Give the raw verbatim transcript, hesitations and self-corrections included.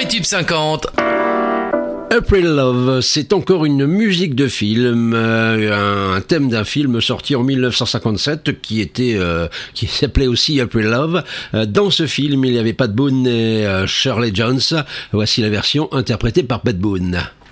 les tubes cinquante. April Love, c'est encore une musique de film, euh, un thème d'un film sorti en dix-neuf cent cinquante-sept qui était, euh, qui s'appelait aussi April Love. Euh, dans ce film, il n'y avait pas de Boone et euh, Shirley Jones. Voici la version interprétée par Pat Boone.